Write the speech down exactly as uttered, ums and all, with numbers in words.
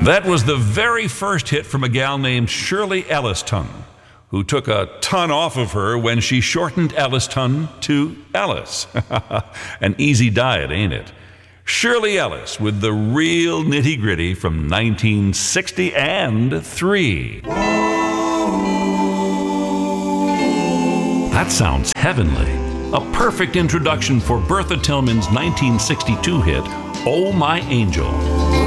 That was the very first hit from a gal named Shirley Elliston, who took a ton off of her when she shortened Elliston to Ellis. An easy diet, ain't it? Shirley Ellis with the real nitty-gritty from nineteen sixty and three. That sounds heavenly. A perfect introduction for Bertha Tillman's nineteen sixty-two hit, Oh My Angel.